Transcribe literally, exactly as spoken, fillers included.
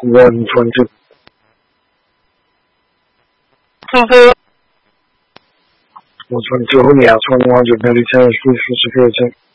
one twenty. two one twenty-two 后面啊，从one hundred military free for security.